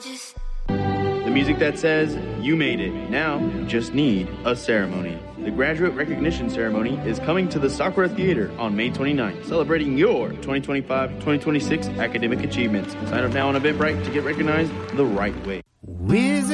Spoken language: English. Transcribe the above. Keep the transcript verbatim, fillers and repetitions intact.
just The music that says, you made it. Now, you just need a ceremony. The graduate recognition ceremony is coming to the Sakura Theater on May twenty-ninth, celebrating your twenty twenty-five twenty twenty-six academic achievements. Sign up now on Eventbrite to get recognized the right way. Wizard